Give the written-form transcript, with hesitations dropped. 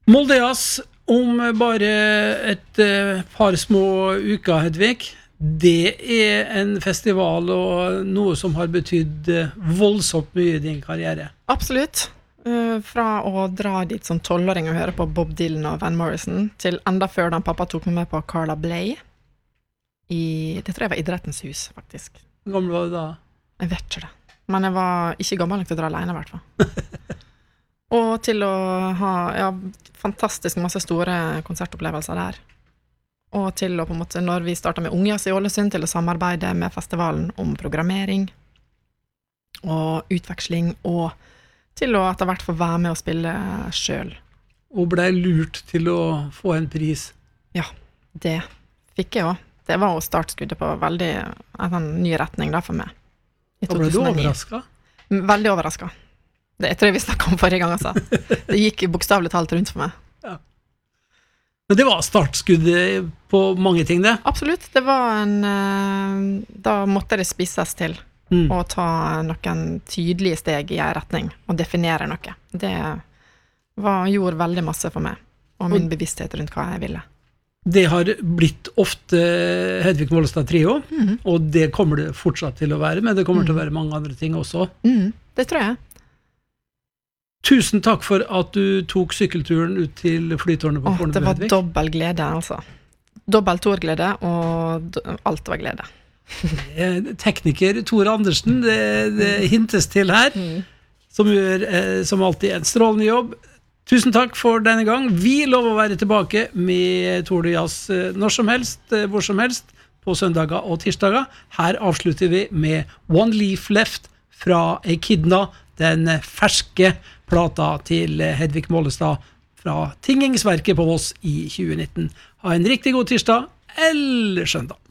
Moldeas om bare et par små uker, Hedvig. Det en festival og noe som har betydd voldsomt mye I din karriere. Absolutt. Fra å dra dit som 12-åring og høre på Bob Dylan og Van Morrison, til enda før da pappa tok meg med på Carla Bley. Det tror jeg var Idrettens hus, faktisk. Hvor gammel var du da? Jeg vet ikke det. Men jeg var ikke gammel nok til å dra alene, I hvert fall. Og til å ha fantastisk masse store konsertopplevelser der. Og til å på en måte, når vi startet med Ungjazz I Ålesund, til å samarbeide med festivalen om programmering og utveksling, og til å etter hvert få være med og spille selv. Og ble lurt til å få en pris. Ja, det fikk jeg også. Det var jo startskuddet på en ny retning da for meg. Og ble du overrasket? Veldig overrasket. Det tror jeg vi snakket om forrige gang, altså. Det gikk bokstavelig talt rundt for meg. Ja. Men det var startskuddet på mange ting, det? Absolutt. Det var da måtte det spisses til å ta noen tydelige steg I en retning, og definere noe. Det gjorde veldig masse for meg, og min bevissthet rundt hva jeg ville. Det har blitt ofte Hedvig Mollestad Trio, og det kommer det fortsatt til å være, men det kommer til å være mange andre ting også. Det tror jeg. Tusen takk for at du tok sykkelturen ut til flytårnet på Fornebu, Hedvig. Det var dobbel glede, altså. Dobbel Tor-glede, og alt var glede. Tekniker Tor Andersen, det hintes til her, som gjør som alltid en strålende jobb. Tusen takk for denne gang. Vi lover å være tilbake med Tour de Jazz når som helst, hvor som helst, på søndager og tirsdager. Her avslutter vi med One Leaf Left fra Echidna, den ferske plata til Hedvig Mollestad fra Tingingsverket på Voss I 2019. Ha en riktig god tirsdag eller søndag.